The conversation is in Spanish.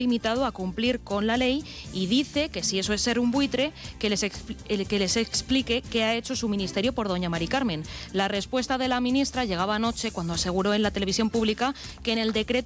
limitado a cumplir con la ley y dice que si eso es ser un buitre, que les explique qué ha hecho su ministerio por doña Mari Carmen. La respuesta de la ministra llegaba anoche cuando aseguró en la televisión pública que en el decreto